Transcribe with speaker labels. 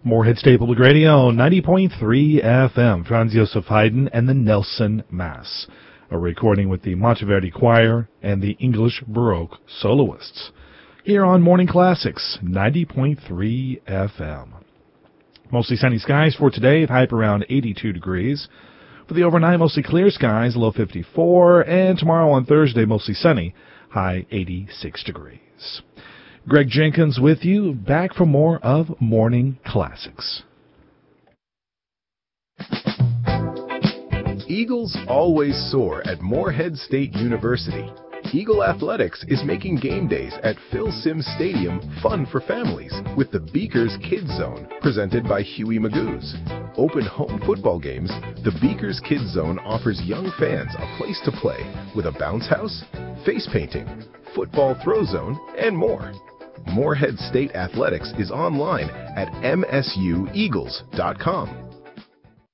Speaker 1: Moorhead State Public Radio, 90.3 FM, Franz Josef Haydn and the Nelson Mass, a recording with the Monteverdi Choir and the English Baroque Soloists, here on Morning Classics, 90.3 FM. Mostly sunny skies for today, high up around 82 degrees. For the overnight, mostly clear skies, low 54, and tomorrow on Thursday, mostly sunny, high 86 degrees. Greg Jenkins with you, back for more of Morning Classics.
Speaker 2: Eagles always soar at Moorhead State University. Eagle Athletics is making game days at Phil Simms Stadium fun for families with the Beakers Kids Zone, presented by Huey Magoo's. Open home football games, the Beakers Kids Zone offers young fans a place to play with a bounce house, face painting, football throw zone, and more. Moorhead State Athletics is online at msueagles.com.